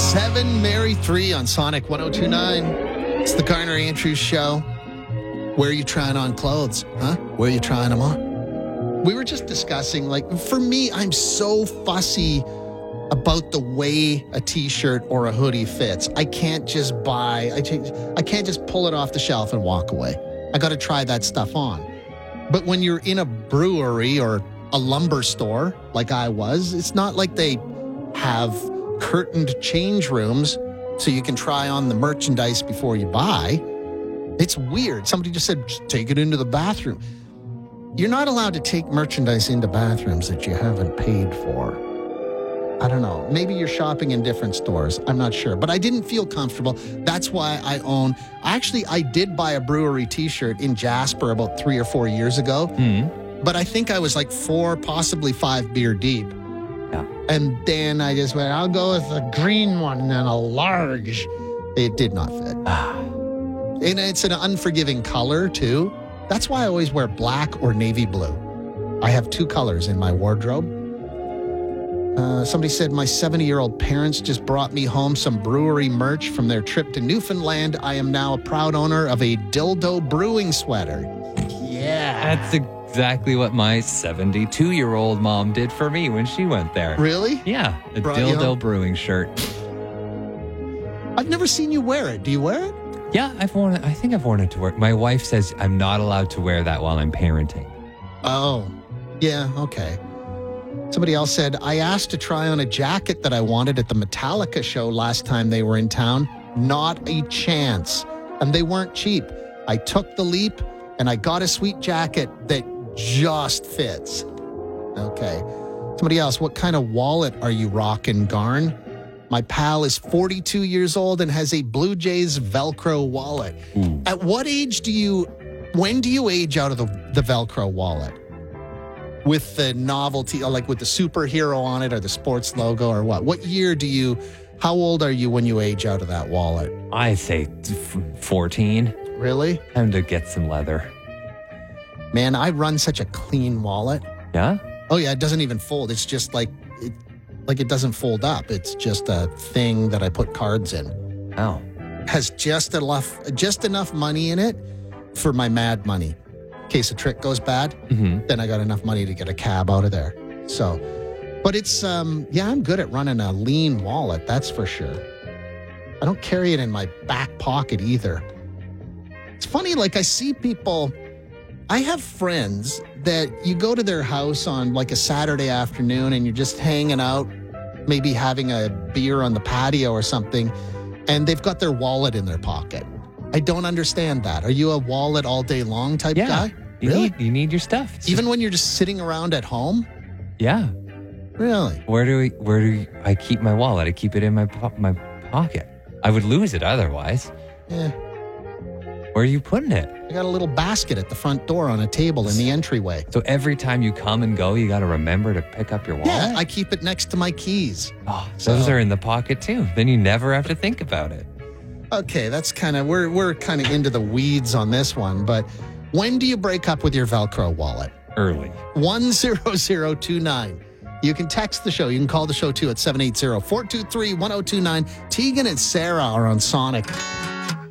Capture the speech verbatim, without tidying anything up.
seven Mary three on Sonic one oh two point nine. It's the Garner Andrews Show. Where are you trying on clothes? Huh? Where are you trying them on? We were just discussing, like, for me, I'm so fussy about the way a t-shirt or a hoodie fits. I can't just buy, I, just, I can't just pull it off the shelf and walk away. I got to try that stuff on. But when you're in a brewery or a lumber store, like I was, it's not like they have curtained change rooms so you can try on the merchandise before you buy. It's weird. Somebody just said, just take it into the bathroom. You're not allowed to take merchandise into bathrooms that you haven't paid for. I don't know. Maybe you're shopping in different stores. I'm not sure. But I didn't feel comfortable. That's why I own... Actually, I did buy a brewery t-shirt in Jasper about three or four years ago. Mm. But I think I was like four, possibly five beer deep. Yeah. And then I just went, I'll go with a green one and a large. It did not fit. And it's an unforgiving color, too. That's why I always wear black or navy blue. I have two colors in my wardrobe. Uh, somebody said, my seventy-year-old parents just brought me home some brewery merch from their trip to Newfoundland. I am now a proud owner of a dildo brewing sweater. Yeah. That's exactly what my seventy-two-year-old mom did for me when she went there. Really? Yeah, a Brought dildo brewing shirt. I've never seen you wear it. Do you wear it? Yeah, I've worn it. I think I've worn it to work. My wife says I'm not allowed to wear that while I'm parenting. Oh, yeah, okay. Somebody else said, I asked to try on a jacket that I wanted at the Metallica show last time they were in town. Not a chance. And they weren't cheap. I took the leap and I got a sweet jacket that just fits. Okay. Somebody else, what kind of wallet are you rocking, Garn? My pal is forty-two years old and has a Blue Jays Velcro wallet. Ooh. At what age do you, when do you age out of the, the Velcro wallet? With the novelty, or like with the superhero on it or the sports logo or what? What year do you, how old are you when you age out of that wallet? I say fourteen. Really? Time to get some leather. Man, I run such a clean wallet. Yeah? Oh yeah, it doesn't even fold. It's just like, it, like it doesn't fold up. It's just a thing that I put cards in. Oh. Has just enough, just enough money in it for my mad money. In case a trick goes bad, mm-hmm. then I got enough money to get a cab out of there. So, but it's, um, yeah, I'm good at running a lean wallet, that's for sure. I don't carry it in my back pocket either. It's funny, like I see people, I have friends that you go to their house on like a Saturday afternoon and you're just hanging out, maybe having a beer on the patio or something, and they've got their wallet in their pocket. I don't understand that. Are you a wallet all day long type yeah, guy? You Really? Need, you need your stuff. It's Even just, when you're just sitting around at home? Yeah. Really? Where do we, where do I keep my wallet? I keep it in my po- my pocket. I would lose it otherwise. Yeah. Where are you putting it? I got a little basket at the front door on a table in the entryway. So every time you come and go, you got to remember to pick up your wallet? Yeah, I keep it next to my keys. Oh, So- those are in the pocket too. Then you never have to think about it. Okay, that's kind of, we're we're kind of into the weeds on this one, but when do you break up with your Velcro wallet? Early. one zero zero two nine. You can text the show. You can call the show too at seven eight zero, four two three, one zero two nine. Tegan and Sarah are on Sonic.